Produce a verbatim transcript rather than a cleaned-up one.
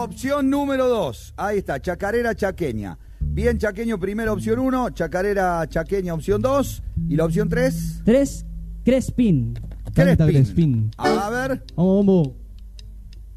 Opción número dos. Ahí está, chacarera chaqueña. Bien chaqueño, primera opción uno. Chacarera chaqueña, opción dos. ¿Y la opción tres? Tres, Crespín. Crespín. Crespín. A ver. Vamos, vamos.